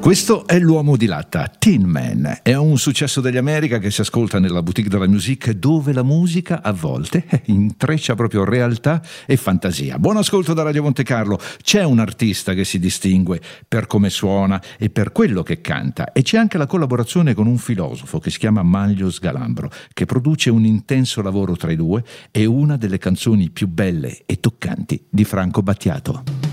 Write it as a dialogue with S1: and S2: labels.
S1: Questo è l'uomo di latta, Tin Man. È un successo degli America che si ascolta nella boutique della musique, dove la musica a volte intreccia proprio realtà e fantasia. Buon ascolto da Radio Monte Carlo. C'è un artista che si distingue per come suona e per quello che canta, e c'è anche la collaborazione con un filosofo che si chiama Manlio Sgalambro, che produce un intenso lavoro tra i due e una delle canzoni più belle e toccanti di Franco Battiato.